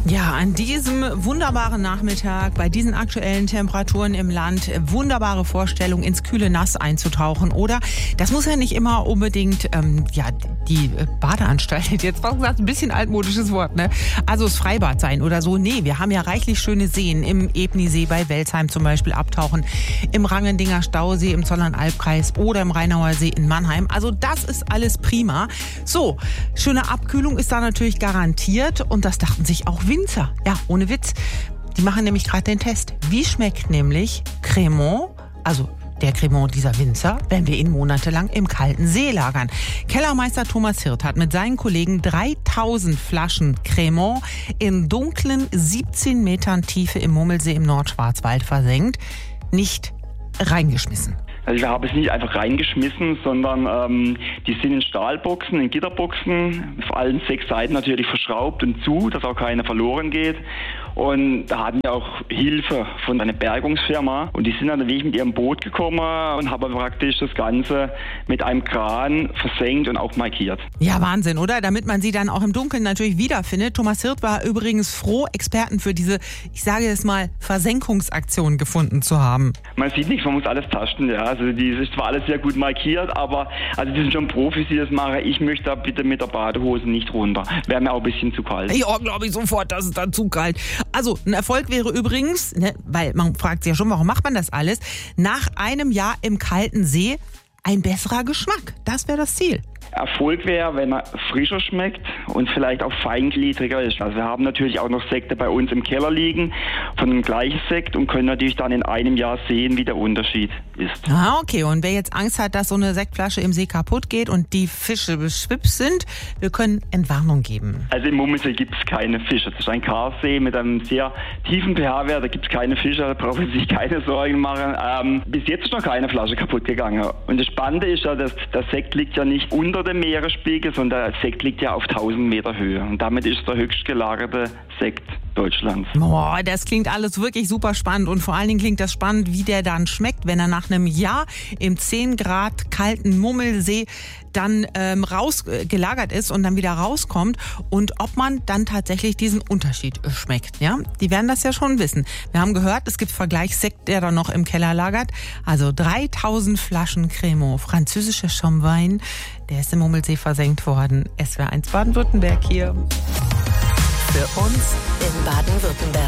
Ja, an diesem wunderbaren Nachmittag, bei diesen aktuellen Temperaturen im Land, wunderbare Vorstellung, ins kühle Nass einzutauchen. Oder, das muss ja nicht immer unbedingt die Badeanstalt, jetzt fast gesagt, ein bisschen altmodisches Wort, ne? Also das Freibad sein oder so. Nee, wir haben ja reichlich schöne Seen. Im Ebnisee bei Welzheim zum Beispiel abtauchen, im Rangendinger Stausee im Zollernalbkreis oder im Rheinauer See in Mannheim. Also das ist alles prima. So, schöne Abkühlung ist da natürlich garantiert und das dachten sich auch Winzer. Ja, ohne Witz. Die machen nämlich gerade den Test. Wie schmeckt nämlich Crémant, also der Crémant dieser Winzer, wenn wir ihn monatelang im kalten See lagern? Kellermeister Thomas Hirt hat mit seinen Kollegen 3000 Flaschen Crémant in dunklen 17 Metern Tiefe im Mummelsee im Nordschwarzwald versenkt, nicht reingeschmissen. Also wir haben es nicht einfach reingeschmissen, sondern die sind in Stahlboxen, in Gitterboxen, auf allen 6 Seiten natürlich verschraubt und zu, dass auch keine verloren geht. Und da hatten wir auch Hilfe von einer Bergungsfirma und die sind dann wirklich mit ihrem Boot gekommen und haben praktisch das Ganze mit einem Kran versenkt und auch markiert. Ja, Wahnsinn, oder? Damit man sie dann auch im Dunkeln natürlich wiederfindet. Thomas Hirt war übrigens froh, Experten für diese, ich sage es mal, Versenkungsaktion gefunden zu haben. Man sieht nichts, man muss alles tasten, ja. Also die ist zwar alles sehr gut markiert, aber also die sind schon Profis, die das machen. Ich möchte da bitte mit der Badehose nicht runter. Wäre mir auch ein bisschen zu kalt. Ja, glaube ich sofort, das ist dann zu kalt. Also, ein Erfolg wäre übrigens, weil man fragt sich ja schon, warum macht man das alles? Nach einem Jahr im kalten See ein besserer Geschmack. Das wäre das Ziel. Erfolg wäre, wenn er frischer schmeckt und vielleicht auch feingliedriger ist. Also wir haben natürlich auch noch Sekte bei uns im Keller liegen von dem gleichen Sekt und können natürlich dann in einem Jahr sehen, wie der Unterschied ist. Ah, okay. Und wer jetzt Angst hat, dass so eine Sektflasche im See kaputt geht und die Fische beschwipst sind, wir können Entwarnung geben. Also im Mummelsee gibt es keine Fische. Das ist ein Karsee mit einem sehr tiefen pH-Wert. Da gibt es keine Fische, da brauchen Sie sich keine Sorgen machen. Bis jetzt ist noch keine Flasche kaputt gegangen. Und das Spannende ist ja, dass der Sekt liegt ja nicht unter dem Meeresspiegel, sondern der Sekt liegt ja auf 1000 Meter Höhe. Und damit ist der höchst gelagerte Sekt Deutschlands. Boah, das klingt alles wirklich super spannend und vor allen Dingen klingt das spannend, wie der dann schmeckt, wenn er nach einem Jahr im 10 Grad kalten Mummelsee dann gelagert ist und dann wieder rauskommt und ob man dann tatsächlich diesen Unterschied schmeckt. Ja, die werden das ja schon wissen. Wir haben gehört, es gibt Vergleichssekt, der dann noch im Keller lagert. Also 3000 Flaschen Crémant, französischer Champagner, der ist im Mummelsee versenkt worden. SWR1 Baden-Württemberg hier. Für uns in Baden-Württemberg.